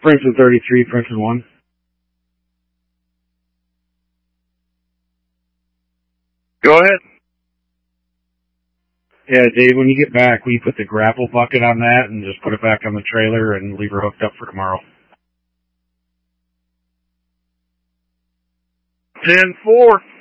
Princeton 33, Princeton 1. Go ahead. Yeah, Dave, when you get back, will you put the grapple bucket on that and just put it back on the trailer and leave her hooked up for tomorrow? 10-4.